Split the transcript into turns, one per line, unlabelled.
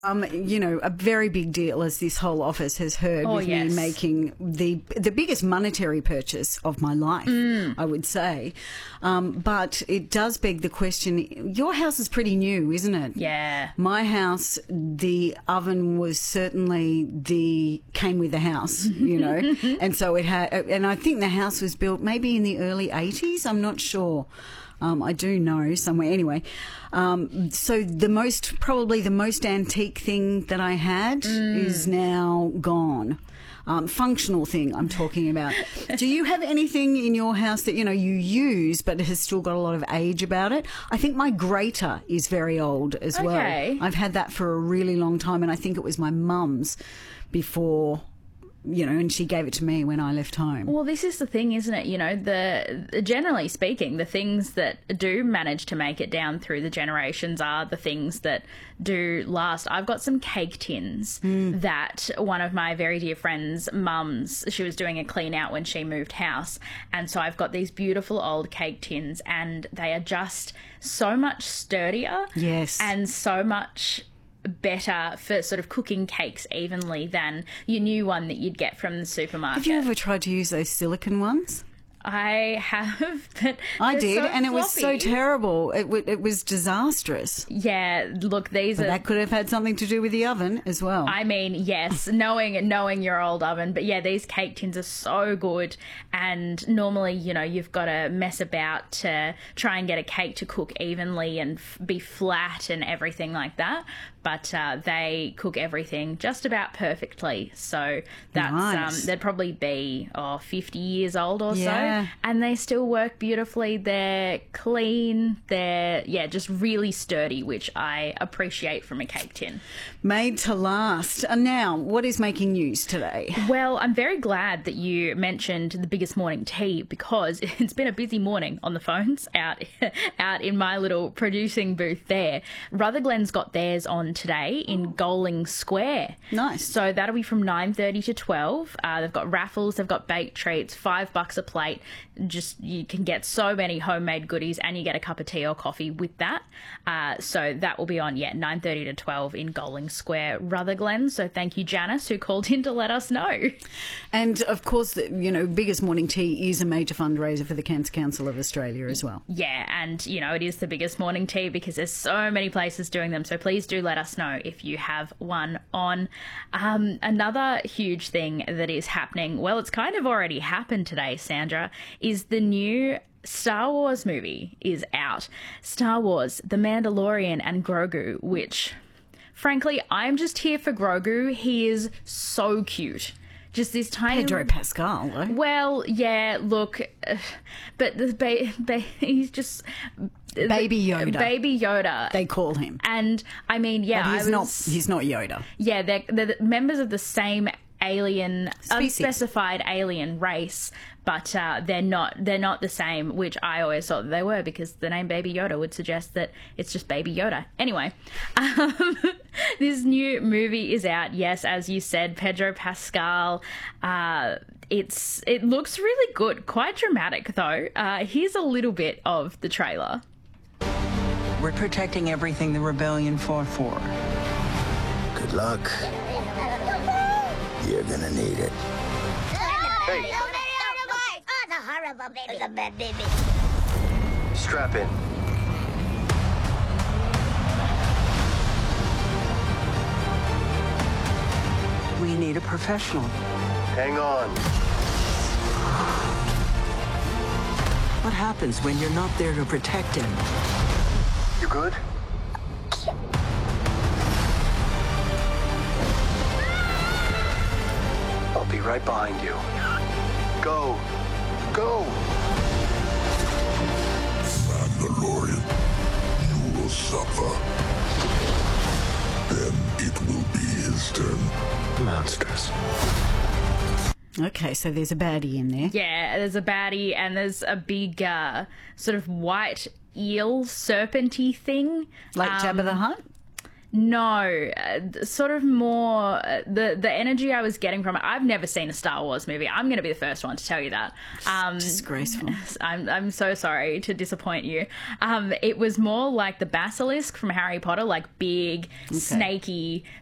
A very big deal, as this whole office has heard, with me making the biggest monetary purchase of my life, I would say. But it does beg the question, your house is pretty new, isn't it?
Yeah.
My house, the oven was certainly came with the house, and so it had, and I think the house was built maybe in the early 80s, I'm not sure. I do know somewhere. Anyway, so probably the most antique thing that I had is now gone. Functional thing I'm talking about. Do you have anything in your house that, you use but it has still got a lot of age about it? I think my grater is very old as well. I've had that for a really long time, and I think it was my mum's before... and she gave it to me when I left home.
Well, this is the thing, isn't it? Generally speaking, the things that do manage to make it down through the generations are the things that do last. I've got some cake tins that one of my very dear friends' mums, she was doing a clean out when she moved house. And so I've got these beautiful old cake tins, and they are just so much sturdier.
Yes.
And so much better for sort of cooking cakes evenly than your new one that you'd get from the supermarket.
Have you ever tried to use those silicone ones?
I have, but
I did,
so
and it was so
floppy.
terrible. It was disastrous.
Yeah, look,
that could have had something to do with the oven as well.
I mean, yes, knowing your old oven, but yeah, these cake tins are so good. And normally, you've got to mess about to try and get a cake to cook evenly and be flat and everything like that. But they cook everything just about perfectly. So that's
nice.
They'd probably be 50 years old or
Yeah.
so, and they still work beautifully. They're clean. They're just really sturdy, which I appreciate from a cake tin.
Made to last. And now, what is making news today?
Well, I'm very glad that you mentioned the biggest morning tea, because it's been a busy morning on the phones out in my little producing booth there. Rutherglen's got theirs on today in Goling Square.
Nice.
So that'll be from 9:30 to 12. They've got raffles, they've got baked treats, $5 a plate. You can get so many homemade goodies, and you get a cup of tea or coffee with that. So that will be on 9:30 to 12 in Goling Square, Rutherglen. So thank you, Janice, who called in to let us know.
And of course, Biggest Morning Tea is a major fundraiser for the Cancer Council of Australia as well.
Yeah, and it is the biggest morning tea because there's so many places doing them. So please do let us know if you have one on. Another huge thing that is happening, well, it's kind of already happened today, Sandra, is the new Star Wars movie is out. Star Wars, The Mandalorian and Grogu, which, frankly, I'm just here for Grogu. He is so cute. Just this tiny...
Pedro Pascal, though.
Well, yeah, look, but he's just...
Baby Yoda.
Baby Yoda.
They call him.
And, I mean, yeah...
But he's not Yoda.
Yeah, they're members of the same alien, unspecified alien race, but they're not the same, which I always thought they were, because the name Baby Yoda would suggest that it's just Baby Yoda. Anyway, this new movie is out. Yes, as you said, Pedro Pascal. It looks really good, quite dramatic though. Here's a little bit of the trailer.
We're protecting everything the rebellion fought for.
Good luck. You're gonna need it.
Hey. Oh, the horrible baby. The bad baby.
Strap in.
We need a professional.
Hang on.
What happens when you're not there to protect him?
You good? I'll be right behind you. Go. Go!
Mandalorian, you will suffer. Then it will be his turn.
Monsters.
Okay, so there's a baddie in there.
Yeah, there's a baddie, and there's a big sort of white eel serpenty thing.
Like Jabba the Hutt?
No, sort of more the energy I was getting from it. I've never seen a Star Wars movie. I'm going to be the first one to tell you that.
Disgraceful.
I'm so sorry to disappoint you. It was more like the basilisk from Harry Potter, like big, snaky